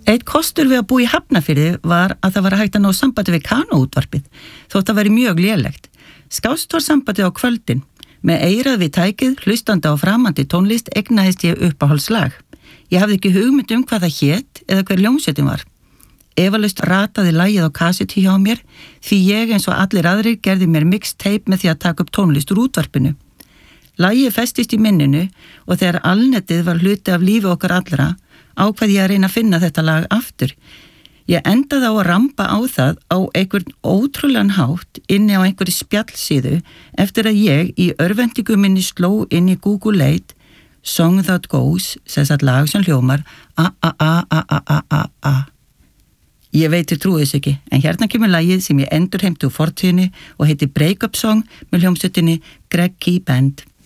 Eitt kostur við að búa í Hafnarfirði var að það var hægt að ná sambandi við kanóútvarpið, þótt það væri mjög lélegt. Skást var sambandið á kvöldin. Með eyrað við tækið, hlustandi á framandi tónlist, eignaðist ég uppáhaldslag. Ég hafði ekki hugmynd hvað það hét eða hver hljómsveitin var. Efalaust rataði lagið á kassetu hjá mér, því ég eins og allir aðrir gerði mér mixtape með því að taka upp tónlist úr útvarpinu. Lagið festist í minninu og þegar alnetið var hluti af lífi okkar allra, ákvað ég að reyna að finna þetta lag aftur. Ég endaði á að rampa á það á einhvern ótrúlegan hátt inni á einhverju spjallsíðu eftir að ég í örvendingu minni sló inn í Google Leit Song That Goes, sess að lag sem hljómar a. Ég veit þér trúið þess ekki, en hérna kemur lagið sem ég endurheimti úr fortíðinni og heitir Break Up Song með hljómsveitinni Greg Key Band.